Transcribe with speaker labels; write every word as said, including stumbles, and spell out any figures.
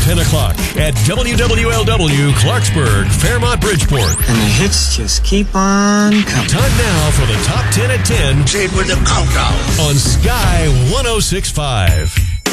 Speaker 1: ten o'clock at W W L W Clarksburg, Fairmont, Bridgeport.
Speaker 2: And the hits just keep on coming.
Speaker 1: Time now for the Top ten at ten.
Speaker 3: Say it with the countdown.
Speaker 1: On Sky one oh six point five.